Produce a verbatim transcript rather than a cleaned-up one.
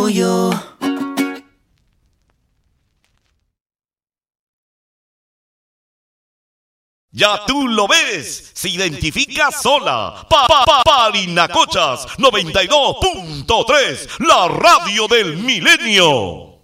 orgullo. Ya tú lo ves, se identifica sola. Pa, pa, pa, Parinacochas noventa y dos punto tres, la radio del milenio.